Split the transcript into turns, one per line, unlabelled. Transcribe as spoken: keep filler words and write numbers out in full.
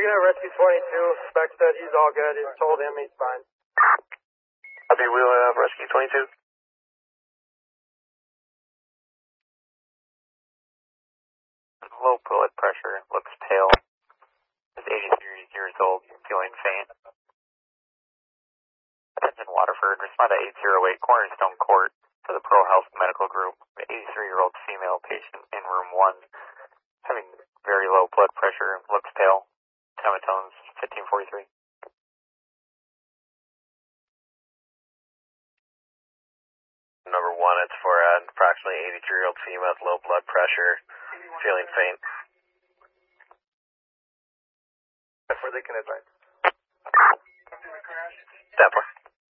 unit, Rescue twenty-two. Spec said he's all good. He's told him he's fine.
Copy, we'll have Rescue twenty-two. Low blood pressure, looks pale. Is eighty-three years old, feeling faint. Attention Waterford, respond to eight oh eight Cornerstone Court for the Pro Health Medical Group. The eighty-three-year-old female patient in room one, having very low blood pressure, looks pale. Tematones fifteen forty-three. Number one, it's for an approximately eighty-three-year-old female with low blood pressure, feeling faint.
That's where they can advise.
That part.